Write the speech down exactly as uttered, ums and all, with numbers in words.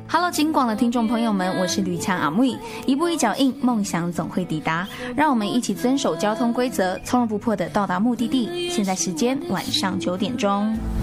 Hello， 金广的听众朋友们，我是吕强阿木，一步一脚印，梦想总会抵达。让我们一起遵守交通规则，从容不迫地到达目的地。现在时间晚上九点钟。